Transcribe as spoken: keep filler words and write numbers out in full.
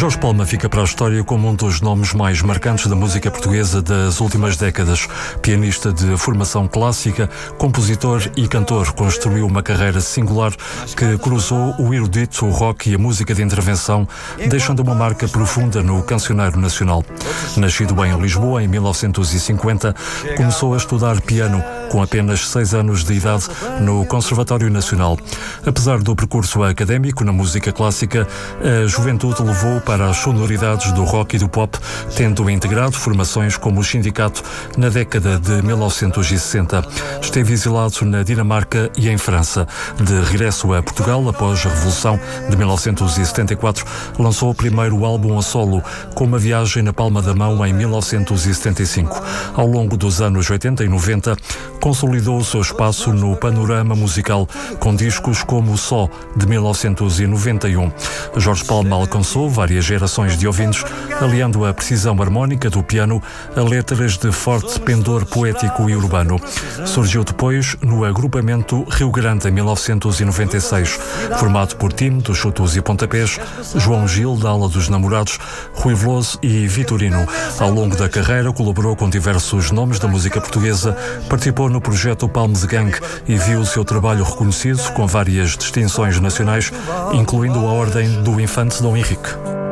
Jorge Palma fica para a história como um dos nomes mais marcantes da música portuguesa das últimas décadas. Pianista de formação clássica, compositor e cantor, construiu uma carreira singular que cruzou o erudito, o rock e a música de intervenção, deixando uma marca profunda no cancioneiro nacional. Nascido em Lisboa em mil novecentos e cinquenta, começou a estudar piano com apenas seis anos de idade no Conservatório Nacional. Apesar do percurso académico na música clássica, a juventude levou para as sonoridades do rock e do pop, tendo integrado formações como o Sindicato na década de mil novecentos e sessenta. Esteve exilado na Dinamarca e em França. De regresso a Portugal, após a Revolução de mil novecentos e setenta e quatro, lançou o primeiro álbum a solo, com uma viagem na palma da mão em mil novecentos e setenta e cinco. Ao longo dos anos oitenta e noventa, consolidou o seu espaço no panorama musical, com discos como o Só, de mil novecentos e noventa e um. Jorge Palma alcançou várias gerações de ouvintes, aliando a precisão harmónica do piano a letras de forte pendor poético e urbano. Surgiu depois no agrupamento Rio Grande em mil novecentos e noventa e seis, formado por time dos Chutos e Pontapés, João Gil, da Ala dos Namorados, Rui Veloso e Vitorino. Ao longo da carreira colaborou com diversos nomes da música portuguesa, participou no projeto Palmes Gang e viu o seu trabalho reconhecido com várias distinções nacionais, incluindo a Ordem do Infante Dom Henrique.